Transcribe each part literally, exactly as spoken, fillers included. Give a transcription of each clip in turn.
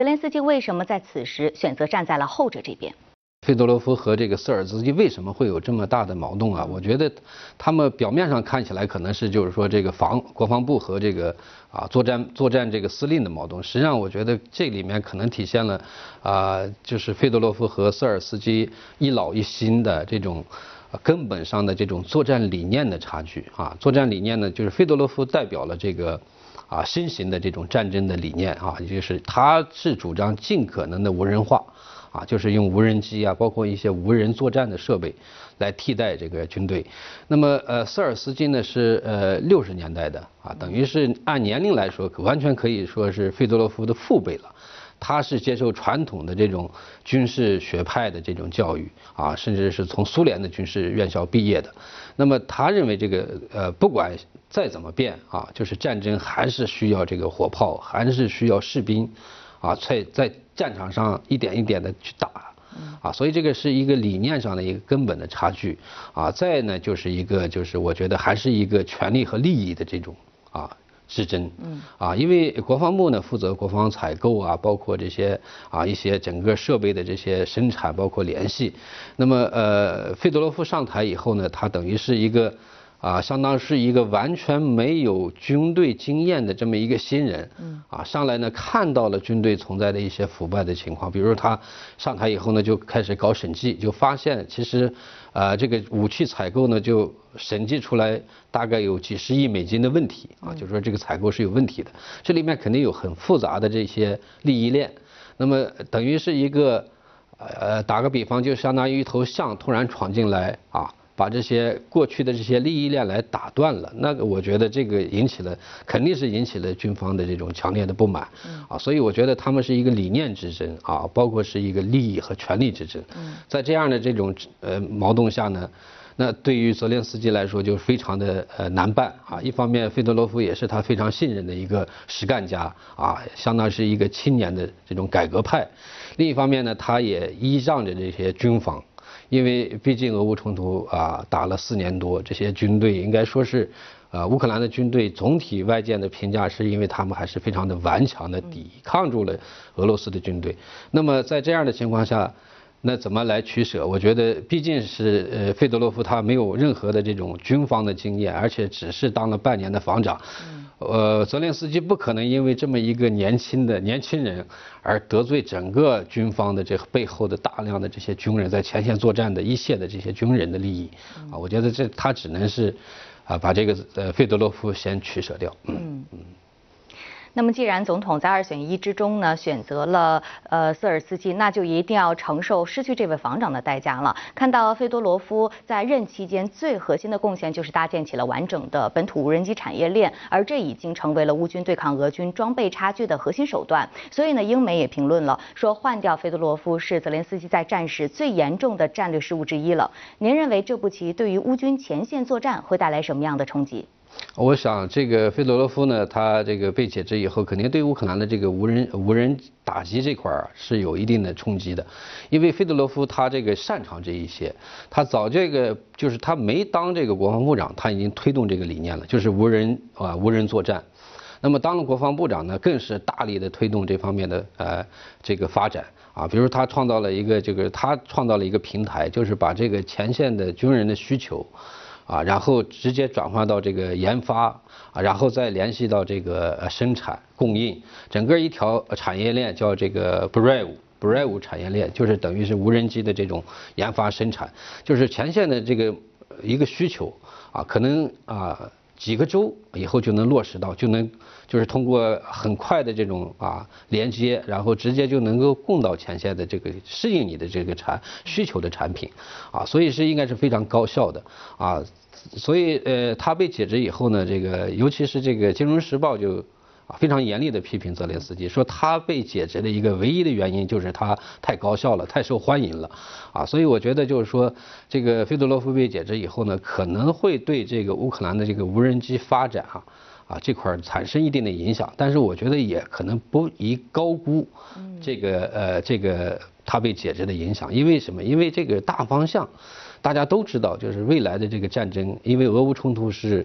泽连斯基为什么在此时选择站在了后者这边？ 费多罗夫和这个瑟尔斯基为什么会有这么大的矛盾啊？我觉得他们表面上看起来可能是就是说这个防国防部和这个啊作战作战这个司令的矛盾，实际上我觉得这里面可能体现了啊就是费多罗夫和瑟尔斯基一老一新的这种根本上的这种作战理念的差距啊。作战理念呢，就是费多罗夫代表了这个啊新型的这种战争的理念啊，也就是他是主张尽可能的无人化。 啊，就是用无人机啊，包括一些无人作战的设备，来替代这个军队。那么，呃，瑟尔斯基呢是呃六十年代的啊，等于是按年龄来说，完全可以说是费多罗夫的父辈了。他是接受传统的这种军事学派的这种教育啊，甚至是从苏联的军事院校毕业的。那么他认为这个呃，不管再怎么变啊，就是战争还是需要这个火炮，还是需要士兵。 啊，在在战场上一点一点的去打，啊，所以这个是一个理念上的一个根本的差距，啊，再呢就是一个就是我觉得还是一个权力和利益的这种啊之争，嗯，啊，因为国防部呢负责国防采购啊，包括这些啊一些整个设备的这些生产，包括联系，那么呃，费多罗夫上台以后呢，他等于是一个。 啊，相当是一个完全没有军队经验的这么一个新人，嗯，啊，上来呢看到了军队存在的一些腐败的情况，比如他上台以后呢就开始搞审计，就发现其实，呃，这个武器采购呢就审计出来大概有几十亿美金的问题，啊，就说这个采购是有问题的，这里面肯定有很复杂的这些利益链，那么等于是一个，呃，打个比方，就相当于一头象突然闯进来啊。 把这些过去的这些利益链来打断了，那个我觉得这个引起了，肯定是引起了军方的这种强烈的不满，啊，所以我觉得他们是一个理念之争啊，包括是一个利益和权力之争，在这样的这种呃矛盾下呢，那对于泽连斯基来说就非常的呃难办啊。一方面，费多罗夫也是他非常信任的一个实干家啊，相当是一个青年的这种改革派；另一方面呢，他也依仗着这些军方。 因为毕竟俄乌冲突啊打了四年多，这些军队应该说是，呃，乌克兰的军队总体外界的评价是因为他们还是非常的顽强的抵抗住了俄罗斯的军队。那么在这样的情况下，那怎么来取舍？我觉得毕竟是呃费多罗夫他没有任何的这种军方的经验，而且只是当了半年的防长。 呃，泽连斯基不可能因为这么一个年轻的年轻人而得罪整个军方的这背后的大量的这些军人，在前线作战的一线的这些军人的利益啊，我觉得这他只能是啊把这个呃费德罗夫先取舍掉。嗯嗯。 那么，既然总统在二选一之中呢选择了呃瑟尔斯基，那就一定要承受失去这位防长的代价了。看到费多罗夫在任期间最核心的贡献就是搭建起了完整的本土无人机产业链，而这已经成为了乌军对抗俄军装备差距的核心手段。所以呢，英美也评论了，说换掉费多罗夫是泽连斯基在战时最严重的战略失误之一了。您认为这步棋对于乌军前线作战会带来什么样的冲击？ 我想，这个费多罗夫呢，他这个被解职以后，肯定对乌克兰的这个无人无人打击这块儿是有一定的冲击的，因为费多罗夫他这个擅长这一些，他早这个就是他没当这个国防部长，他已经推动这个理念了，就是无人啊无人作战。那么当了国防部长呢，更是大力的推动这方面的呃这个发展啊，比如他创造了一个这个他创造了一个平台，就是把这个前线的军人的需求。 啊，然后直接转化到这个研发啊，然后再联系到这个生产供应，整个一条产业链叫这个 Brave Brave 产业链，就是等于是无人机的这种研发生产，就是前线的这个一个需求啊，可能啊几个周以后就能落实到，就能就是通过很快的这种啊连接，然后直接就能够供到前线的这个适应你的这个产需求的产品啊，所以是应该是非常高效的啊。 所以，呃，他被解职以后呢，这个尤其是这个《金融时报》就啊非常严厉的批评泽连斯基，说他被解职的一个唯一的原因就是他太高效了，太受欢迎了，啊，所以我觉得就是说，这个费多罗夫被解职以后呢，可能会对这个乌克兰的这个无人机发展啊啊这块产生一定的影响，但是我觉得也可能不宜高估这个呃这个他被解职的影响，因为什么？因为这个大方向。 大家都知道，就是未来的这个战争，因为俄乌冲突是，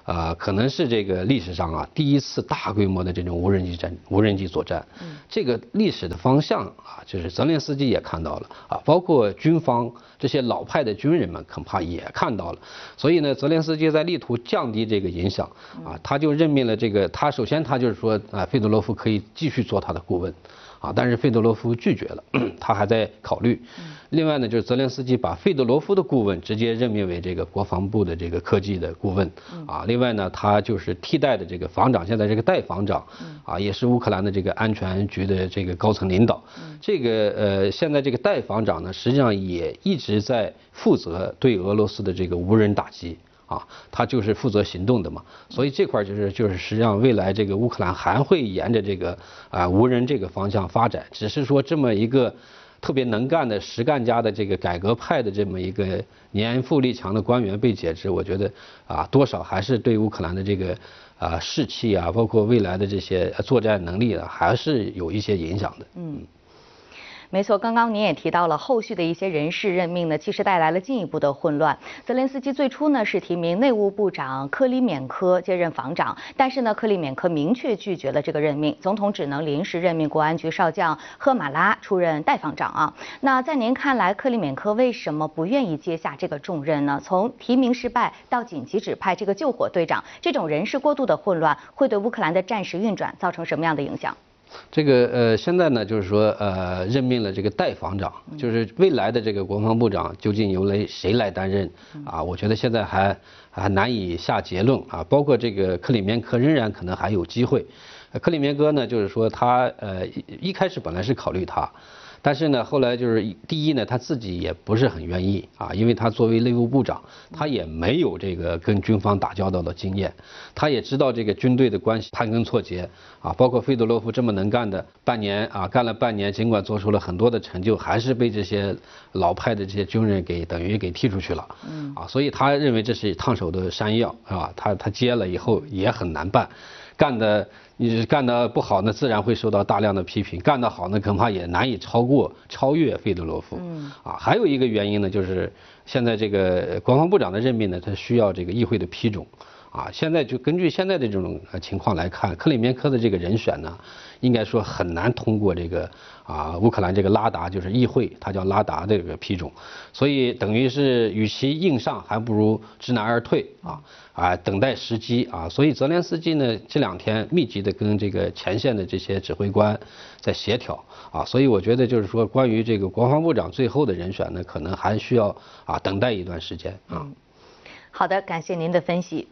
啊，可能是这个历史上啊第一次大规模的这种无人机战、无人机作战。嗯，这个历史的方向啊，就是泽连斯基也看到了啊，包括军方这些老派的军人们恐怕也看到了。所以呢，泽连斯基在力图降低这个影响啊，他就任命了这个，他首先他就是说啊，费多罗夫可以继续做他的顾问。啊，但是费多罗夫拒绝了，他还在考虑。另外呢，就是泽连斯基把费多罗夫的顾问直接任命为这个国防部的这个科技的顾问。啊，另外呢，他就是替代的这个防长，现在这个代防长，啊，也是乌克兰的这个安全局的这个高层领导。这个呃，现在这个代防长呢，实际上也一直在负责对俄罗斯的这个无人打击。啊，他就是负责行动的嘛，所以这块就是就是实际上未来这个乌克兰还会沿着这个啊无人这个方向发展，只是说这么一个特别能干的实干家的这个改革派的这么一个年富力强的官员被解职，我觉得啊多少还是对乌克兰的这个啊士气啊，包括未来的这些作战能力啊，还是有一些影响的。嗯。 没错，刚刚您也提到了后续的一些人事任命呢，其实带来了进一步的混乱。泽连斯基最初呢是提名内务部长克里缅科接任防长，但是呢克里缅科明确拒绝了这个任命，总统只能临时任命国安局少将赫马拉出任代防长啊。那在您看来，克里缅科为什么不愿意接下这个重任呢？从提名失败到紧急指派这个救火队长，这种人事过度的混乱，会对乌克兰的战时运转造成什么样的影响？ 这个呃，现在呢，就是说呃，任命了这个代防长，就是未来的这个国防部长究竟由来谁来担任啊？我觉得现在还还难以下结论啊。包括这个克里缅科仍然可能还有机会。克里缅科呢，就是说他呃一开始本来是考虑他。但是呢，后来就是第一呢，他自己也不是很愿意啊，因为他作为内务部长，他也没有这个跟军方打交道的经验，他也知道这个军队的关系盘根错节啊，包括费多罗夫这么能干的，半年啊干了半年，尽管做出了很多的成就，还是被这些老派的这些军人给等于给踢出去了，嗯啊，所以他认为这是烫手的山药啊，他他接了以后也很难办。干的你干的不好呢，自然会受到大量的批评；干得好呢，恐怕也难以超过超越费德罗夫。嗯啊，还有一个原因呢，就是现在这个国防部长的任命呢，他需要这个议会的批准。啊，现在就根据现在的这种情况来看，克里缅科的这个人选呢，应该说很难通过这个啊乌克兰这个拉达，就是议会，它叫拉达的这个批准，所以等于是与其硬上，还不如知难而退啊啊，等待时机啊。所以泽连斯基呢这两天密集的跟这个前线的这些指挥官在协调啊，所以我觉得就是说，关于这个国防部长最后的人选呢，可能还需要啊等待一段时间啊。 嗯，好的，感谢您的分析。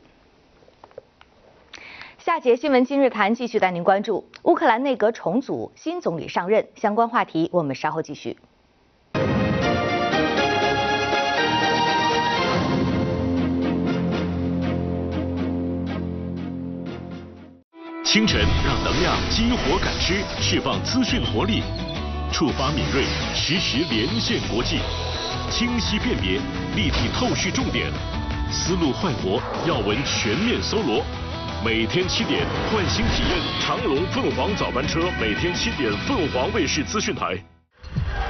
下节新闻今日谈继续带您关注乌克兰内阁重组，新总理上任，相关话题我们稍后继续。 清晨让能量激活感知，释放资讯活力，触发敏锐，实时连线国际，清晰辨别，立体透视重点，思路快活，要闻全面搜罗。每天七点，换新体验长龙凤凰早班车，每天七点，凤凰卫视资讯台。